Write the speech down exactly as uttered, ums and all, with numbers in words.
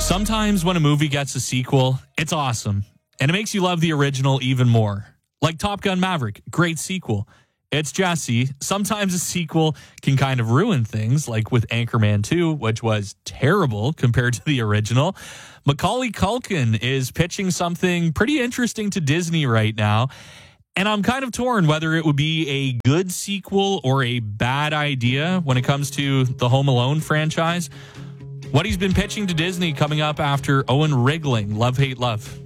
Sometimes when a movie gets a sequel, it's awesome, and it makes you love the original even more. Like Top Gun Maverick, great sequel. It's Jesse. Sometimes a sequel can kind of ruin things, like with Anchorman two, which was terrible compared to the original. Macaulay Culkin is pitching something pretty interesting to Disney right now, and I'm kind of torn whether it would be a good sequel or a bad idea when it comes to the Home Alone franchise. What he's been pitching to Disney coming up after Owen Wriggling, Love, Hate, Love.